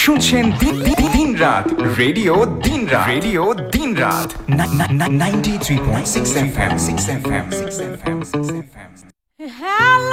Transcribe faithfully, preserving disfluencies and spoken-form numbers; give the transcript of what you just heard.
শুনছেন দিন রাত রেডিও দিন রাত রেডিও দিন রাত ninety three point six F M six F M six F M six F M.